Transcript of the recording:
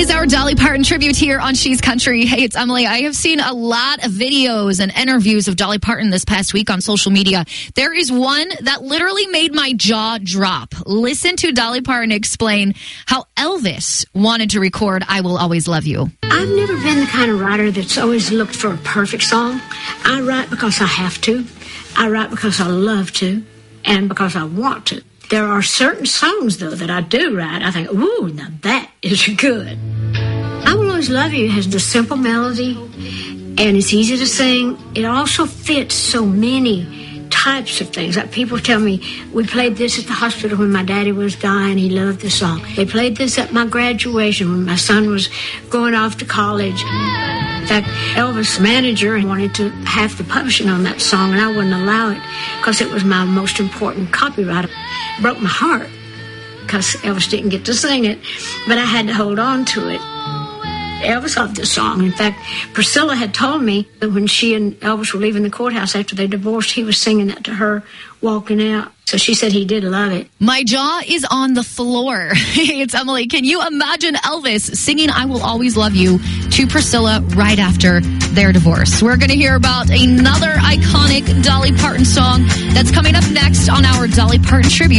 is our Dolly Parton tribute here on She's Country. Hey, it's Emily. I have seen a lot of videos and interviews of Dolly Parton this past week on social media. There is one that literally made my jaw drop. Listen to Dolly Parton explain how Elvis wanted to record I Will Always Love You. I've never been the kind of writer that's always looked for a perfect song. I write because I have to. I write because I love to and because I want to. There are certain songs, though, that I do write. I think, ooh, now that is good. I Will Always Love You has the simple melody, and it's easy to sing. It also fits so many types of things. Like people tell me, we played this at the hospital when my daddy was dying. He loved the song. They played this at my graduation when my son was going off to college. In fact, Elvis' manager wanted to have the publishing on that song, and I wouldn't allow it because it was my most important copyright. It broke my heart because Elvis didn't get to sing it, but I had to hold on to it. Elvis loved this song. In fact, Priscilla had told me that when she and Elvis were leaving the courthouse after they divorced, he was singing that to her walking out. So she said he did love it. My jaw is on the floor. Hey, it's Emily. Can you imagine Elvis singing I Will Always Love You to Priscilla right after their divorce? We're going to hear about another iconic Dolly Parton song that's coming up next on our Dolly Parton tribute.